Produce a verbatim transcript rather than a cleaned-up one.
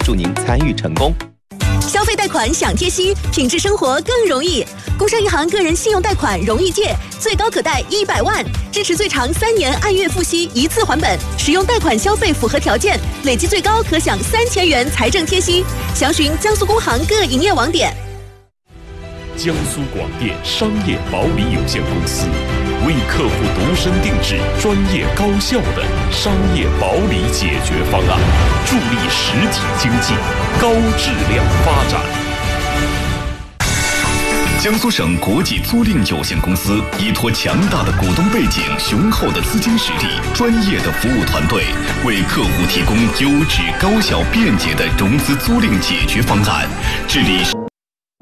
祝您参与成功。 消费贷款享贴息，品质生活更容易。工商银行个人信用贷款容易借，最高可贷一百万，支持最长三年按月付息，一次还本。使用贷款消费符合条件，累计最高可享三千元财政贴息。详询江苏工行各营业网点。 江苏广电商业保理有限公司为客户度身定制专业高效的商业保理解决方案，助力实体经济高质量发展。 江苏省国际租赁有限公司依托强大的股东背景、雄厚的资金实力、专业的服务团队，为客户提供优质、高效、便捷的融资租赁解决方案，致力